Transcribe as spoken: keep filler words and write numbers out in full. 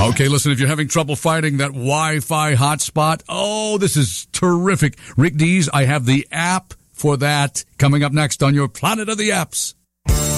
Okay, listen, if you're having trouble finding that Wi-Fi hotspot, oh, this is terrific. Rick Dees, I have the app for that coming up next on your Planet of the Apps.